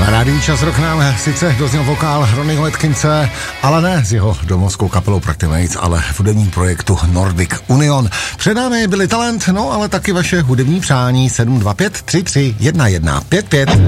Na rádiu Čas Rock nám sice dozněl vokál Ronnieho Atkinse, ale ne s jeho domovskou kapelou Practimates, ale v hudebním projektu Nordic Union. Před námi byli Talent, no ale taky vaše hudební přání 725 33 1155.